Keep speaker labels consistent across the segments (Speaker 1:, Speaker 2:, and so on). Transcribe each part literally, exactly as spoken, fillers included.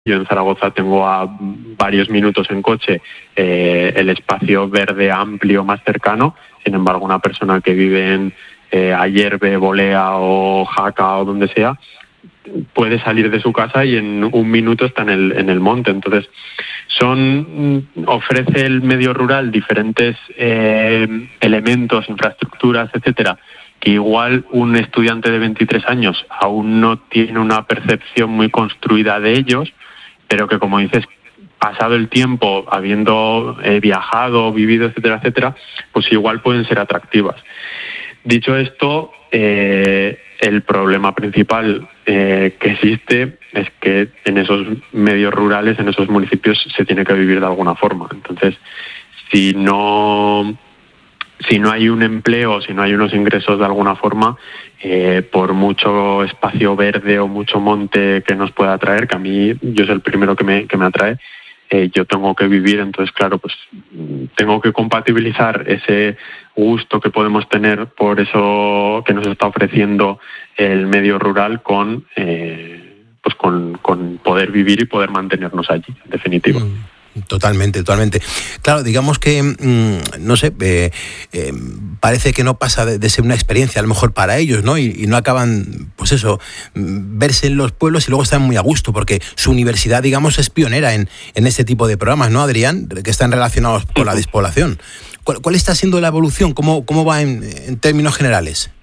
Speaker 1: Yo en Zaragoza tengo a varios minutos en coche eh, el espacio verde amplio más cercano. Sin embargo, una persona que vive en eh, Ayerbe, Bolea o Jaca o donde sea, puede salir de su casa y en un minuto está en el, en el monte. Entonces, son ofrece el medio rural diferentes eh, elementos, infraestructuras, etcétera, que igual un estudiante de veintitrés años aún no tiene una percepción muy construida de ellos, pero que, como dices, pasado el tiempo, habiendo eh, viajado, vivido, etcétera, etcétera, pues igual pueden ser atractivas. Dicho esto, eh, el problema principal eh, que existe es que en esos medios rurales, en esos municipios, se tiene que vivir de alguna forma. Entonces, si no... Si no hay un empleo, si no hay unos ingresos de alguna forma, eh, por mucho espacio verde o mucho monte que nos pueda atraer, que a mí yo soy el primero que me, que me atrae, eh, yo tengo que vivir. Entonces, claro, pues tengo que compatibilizar ese gusto que podemos tener por eso que nos está ofreciendo el medio rural con, eh, pues con, con poder vivir y poder mantenernos allí, en definitiva.
Speaker 2: Mm. Totalmente, totalmente. Claro, digamos que, mmm, no sé, eh, eh, parece que no pasa de, de ser una experiencia a lo mejor para ellos, ¿no? Y, y no acaban, pues eso, verse en los pueblos y luego están muy a gusto, porque su universidad, digamos, es pionera en, en este tipo de programas, ¿no, Adrián? Que están relacionados con la despoblación. ¿Cuál, cuál está siendo la evolución? ¿Cómo, cómo va en, en términos generales?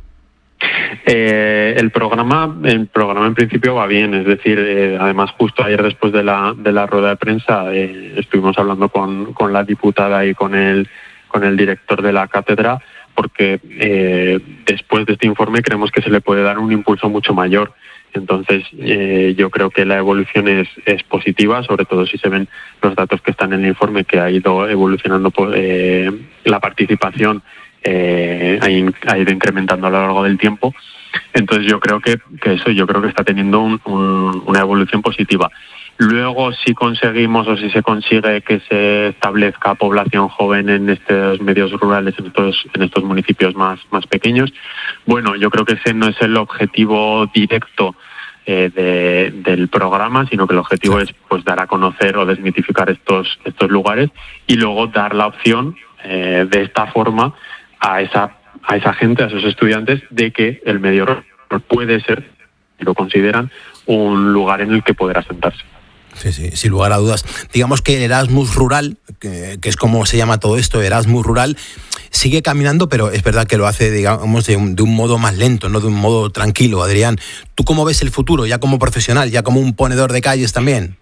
Speaker 1: Eh, el programa, el programa en principio va bien, es decir, eh, además justo ayer después de la de la rueda de prensa eh, estuvimos hablando con, con la diputada y con el con el director de la cátedra, porque eh, después de este informe creemos que se le puede dar un impulso mucho mayor. Entonces eh, yo creo que la evolución es, es positiva, sobre todo si se ven los datos que están en el informe, que ha ido evolucionando eh, la participación. Eh, ha ido incrementando a lo largo del tiempo. Entonces yo creo que, que eso yo creo que está teniendo un, un, una evolución positiva. Luego, si conseguimos o si se consigue que se establezca población joven en estos medios rurales, en estos en estos municipios más más pequeños, bueno, yo creo que ese no es el objetivo directo eh, de, del programa, sino que el objetivo es pues dar a conocer o desmitificar estos estos lugares y luego dar la opción eh, de esta forma a esa a esa gente, a esos estudiantes, de que el medio rural puede ser, si lo consideran, un lugar en el que poder asentarse.
Speaker 2: Sí, sí, sin lugar a dudas. Digamos que el Erasmus Rural, que, que es como se llama todo esto, Erasmus Rural, sigue caminando, pero es verdad que lo hace, digamos, de un, de un modo más lento, no de un modo tranquilo. Adrián, ¿tú cómo ves el futuro, ya como profesional, ya como un ponedor de calles también?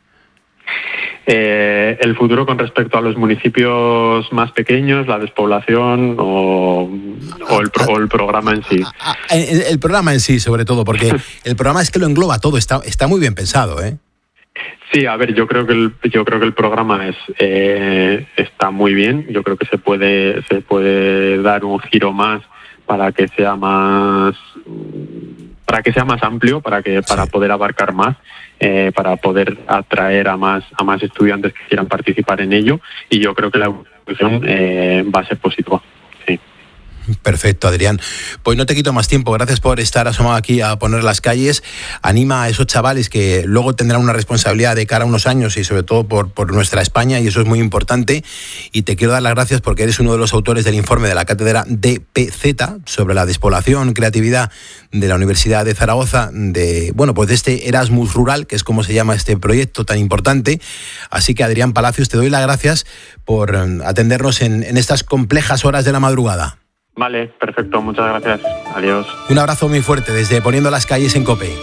Speaker 1: Eh, el futuro con respecto a los municipios más pequeños, la despoblación o, o, el, pro, o el programa en sí.
Speaker 2: El, el programa en sí, sobre todo, porque el programa es que lo engloba todo, está, está muy bien pensado, ¿eh?
Speaker 1: Sí, a ver, yo creo que el, yo creo que el programa es eh, está muy bien. Yo creo que se puede se puede dar un giro más para que sea más para que sea más amplio, para que para sí. poder abarcar más. Eh, para poder atraer a más a más estudiantes que quieran participar en ello, y yo creo que la evolución eh, va a ser positiva. Sí.
Speaker 2: Perfecto, Adrián. Pues no te quito más tiempo. Gracias por estar asomado aquí a poner las calles. Anima a esos chavales que luego tendrán una responsabilidad de cara a unos años y sobre todo por, por nuestra España, y eso es muy importante. Y te quiero dar las gracias porque eres uno de los autores del informe de la cátedra D P Z sobre la despoblación, creatividad de la Universidad de Zaragoza, de bueno pues de este Erasmus Rural, que es como se llama este proyecto tan importante. Así que, Adrián Palacios, te doy las gracias por atendernos en, en estas complejas horas de la madrugada.
Speaker 1: Vale, perfecto, muchas gracias. Adiós.
Speaker 2: Un abrazo muy fuerte desde Poniendo las Calles en COPE.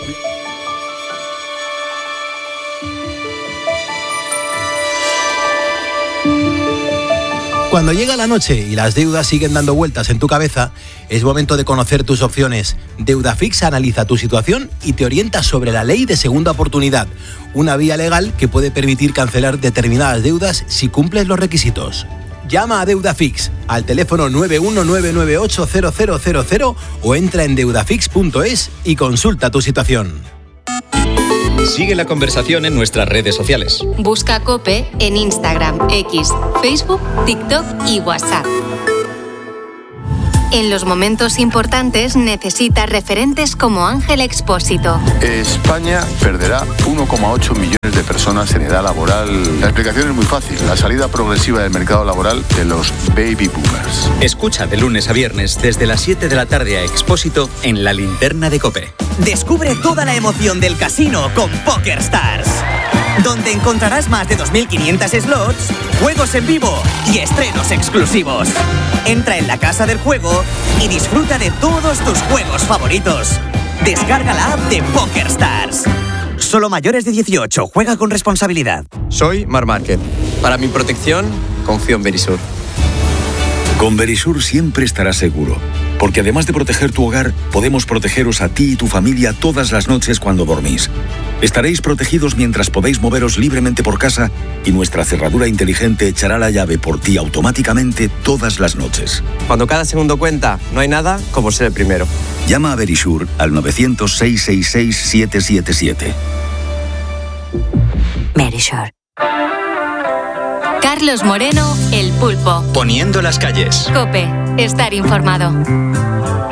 Speaker 2: Cuando llega la noche y las deudas siguen dando vueltas en tu cabeza, es momento de conocer tus opciones. Deudafix analiza tu situación y te orienta sobre la ley de segunda oportunidad, una vía legal que puede permitir cancelar determinadas deudas si cumples los requisitos. Llama a Deudafix al teléfono nueve uno nueve nueve ocho cero cero cero cero o entra en deudafix punto es y consulta tu situación.
Speaker 3: Sigue la conversación en nuestras redes sociales.
Speaker 4: Busca COPE en Instagram, X, Facebook, TikTok y WhatsApp. En los momentos importantes necesita referentes como Ángel Expósito.
Speaker 5: España perderá uno coma ocho millones de personas en edad laboral. La explicación es muy fácil, la salida progresiva del mercado laboral de los baby boomers.
Speaker 3: Escucha de lunes a viernes desde las siete de la tarde a Expósito en La Linterna de COPE.
Speaker 6: Descubre toda la emoción del casino con PokerStars, donde encontrarás más de dos mil quinientos slots, juegos en vivo y estrenos exclusivos. Entra en la casa del juego y disfruta de todos tus juegos favoritos. Descarga la app de PokerStars. Solo mayores de dieciocho. Juega con responsabilidad.
Speaker 7: Soy Mar Márquez. Para mi protección, confío en Verisur.
Speaker 8: Con Verisur siempre estarás seguro, porque además de proteger tu hogar, podemos protegeros a ti y tu familia todas las noches cuando dormís. Estaréis protegidos mientras podéis moveros libremente por casa y nuestra cerradura inteligente echará la llave por ti automáticamente todas las noches.
Speaker 7: Cuando cada segundo cuenta, no hay nada como ser el primero.
Speaker 8: Llama a Verisur al nueve cero cero, seis seis seis, siete siete siete.
Speaker 4: Verisur. Carlos Moreno, El Pulpo.
Speaker 3: Poniendo las calles.
Speaker 4: COPE. Estar informado.